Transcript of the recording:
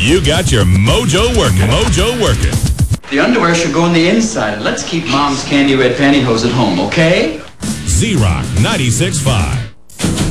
You got your mojo working. Mojo working. The underwear should go on the inside. Let's keep Mom's candy red pantyhose at home, okay? Z-Rock 96.5.